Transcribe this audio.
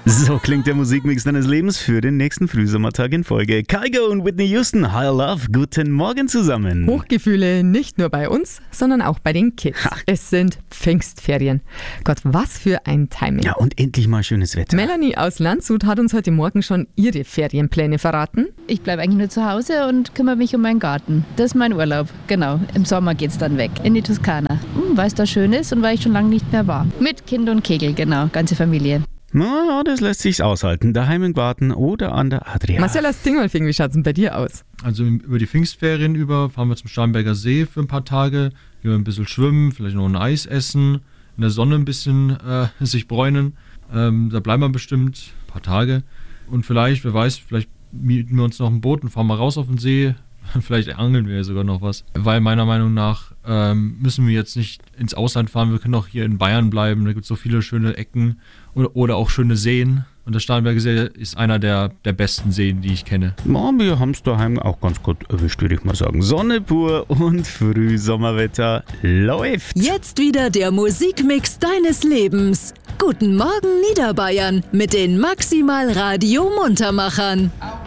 So klingt der Musikmix deines Lebens für den nächsten Frühsommertag in Folge. Kygo und Whitney Houston, High Love, guten Morgen zusammen. Hochgefühle nicht nur bei uns, sondern auch bei den Kids. Es sind Pfingstferien. Gott, was für ein Timing. Ja, und endlich mal schönes Wetter. Melanie aus Landshut hat uns heute Morgen schon ihre Ferienpläne verraten. Ich bleibe eigentlich nur zu Hause und kümmere mich um meinen Garten. Das ist mein Urlaub, genau. Im Sommer geht's dann weg, in die Toskana. Weil es da schön ist und weil ich schon lange nicht mehr war. Mit Kind und Kegel, genau, ganze Familie. Na, das lässt sich's aushalten. Daheim im Garten oder an der Adria. Marcel aus Dingolfing, wie schaut's denn bei dir aus? Also über die Pfingstferien fahren wir zum Starnberger See für ein paar Tage. Hier ein bisschen schwimmen, vielleicht noch ein Eis essen, in der Sonne ein bisschen sich bräunen. Da bleiben wir bestimmt ein paar Tage. Und vielleicht, wer weiß, vielleicht mieten wir uns noch ein Boot und fahren mal raus auf den See. Vielleicht angeln wir sogar noch was. Weil meiner Meinung nach müssen wir jetzt nicht ins Ausland fahren. Wir können auch hier in Bayern bleiben. Da gibt es so viele schöne Ecken oder auch schöne Seen. Und der Starnberger See ist einer der besten Seen, die ich kenne. Ja, wir haben es daheim auch ganz gut erwischt, würde ich mal sagen. Sonne pur und Frühsommerwetter läuft. Jetzt wieder der Musikmix deines Lebens. Guten Morgen Niederbayern mit den Maximal Radio Muntermachern.